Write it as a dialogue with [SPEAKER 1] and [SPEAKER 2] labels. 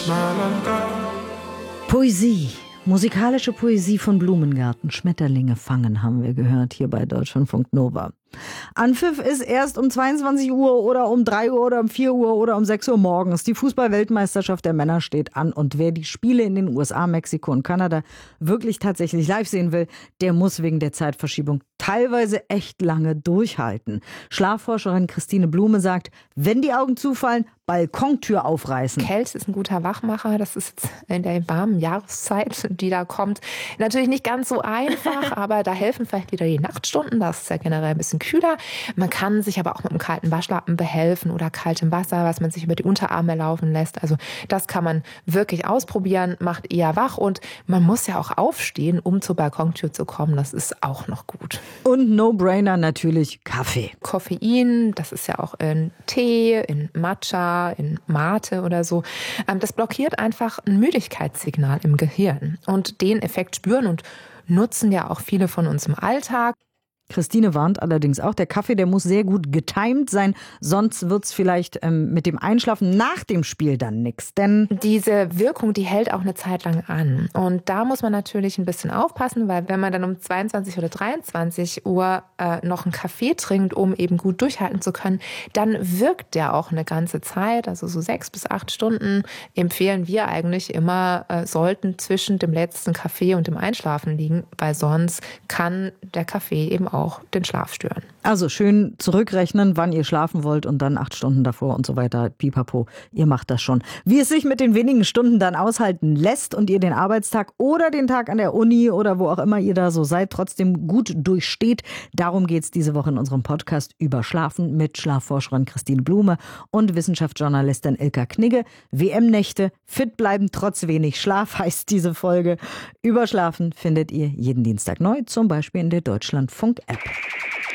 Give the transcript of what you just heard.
[SPEAKER 1] Poesie. Musikalische Poesie von Blumengarten. Schmetterlinge fangen, haben wir gehört hier bei Deutschlandfunk Nova. Anpfiff ist erst um 22 Uhr oder um 3 Uhr oder um 4 Uhr oder um 6 Uhr morgens. Die Fußball-Weltmeisterschaft der Männer steht an und wer die Spiele in den USA, Mexiko und Kanada wirklich tatsächlich live sehen will, der muss wegen der Zeitverschiebung teilweise echt lange durchhalten. Schlafforscherin Christine Blume sagt, wenn die Augen zufallen, Balkontür aufreißen.
[SPEAKER 2] Kälte ist ein guter Wachmacher. Das ist jetzt in der warmen Jahreszeit, die da kommt, natürlich nicht ganz so einfach, aber da helfen vielleicht wieder die Nachtstunden. Das ist ja generell ein bisschen kühler. Man kann sich aber auch mit einem kalten Waschlappen behelfen oder kaltem Wasser, was man sich über die Unterarme laufen lässt. Also das kann man wirklich ausprobieren, macht eher wach und man muss ja auch aufstehen, um zur Balkontür zu kommen. Das ist auch noch gut.
[SPEAKER 1] Und No-Brainer natürlich Kaffee.
[SPEAKER 2] Koffein, das ist ja auch in Tee, in Matcha, in Mate oder so. Das blockiert einfach ein Müdigkeitssignal im Gehirn. Und den Effekt spüren und nutzen ja auch viele von uns im Alltag.
[SPEAKER 1] Christine warnt allerdings auch, der Kaffee, der muss sehr gut getimt sein, sonst wird's vielleicht mit dem Einschlafen nach dem Spiel dann nichts. Denn
[SPEAKER 2] diese Wirkung, die hält auch eine Zeit lang an. Und da muss man natürlich ein bisschen aufpassen, weil wenn man dann um 22 oder 23 Uhr noch einen Kaffee trinkt, um eben gut durchhalten zu können, dann wirkt der auch eine ganze Zeit, also so 6 bis 8 Stunden empfehlen wir eigentlich immer, sollten zwischen dem letzten Kaffee und dem Einschlafen liegen, weil sonst kann der Kaffee eben auch den Schlaf stören.
[SPEAKER 1] Also schön zurückrechnen, wann ihr schlafen wollt und dann 8 Stunden davor und so weiter. Pipapo, ihr macht das schon. Wie es sich mit den wenigen Stunden dann aushalten lässt und ihr den Arbeitstag oder den Tag an der Uni oder wo auch immer ihr da so seid, trotzdem gut durchsteht. Darum geht es diese Woche in unserem Podcast über Schlafen mit Schlafforscherin Christine Blume und Wissenschaftsjournalistin Ilka Knigge. WM-Nächte, fit bleiben trotz wenig Schlaf heißt diese Folge. Über Schlafen findet ihr jeden Dienstag neu, zum Beispiel in der Deutschlandfunk-App.